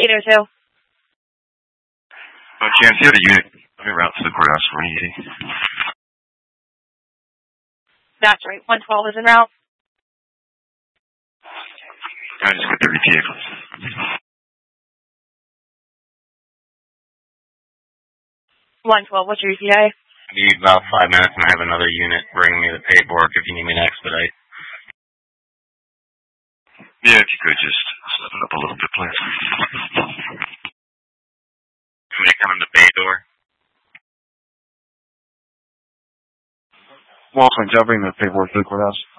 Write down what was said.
802. Chance, you have a unit coming route to the courthouse for easy. That's right. 112 is en route. I just got the ETA, please. 112, what's your ETA? I need about 5 minutes and I have another unit bringing me the paperwork if you need me to expedite. Yeah, if you could just slip it up a little bit, please. Can they come in the bay door? Waltman, I'll bring the paperwork to the courthouse.